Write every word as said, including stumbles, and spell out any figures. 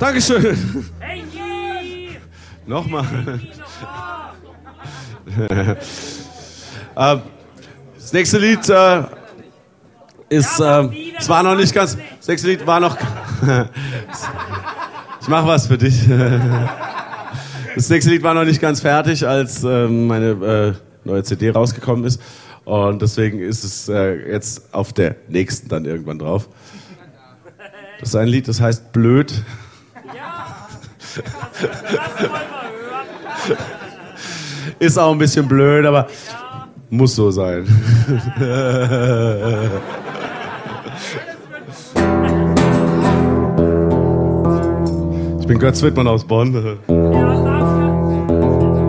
Dankeschön. Hey, Nochmal. äh, das nächste Lied äh, ist, äh, es war noch nicht ganz, das nächste Lied war noch, ich mach was für dich. Das nächste Lied war noch nicht ganz fertig, als äh, meine äh, neue C D rausgekommen ist. Und deswegen ist es äh, jetzt auf der nächsten dann irgendwann drauf. Das ist ein Lied, das heißt Blöd. Ja, das wollen wir hören. Ist auch ein bisschen blöd, aber Ja. muss so sein. Ich bin Götz Wittmann aus Bonn. Ja.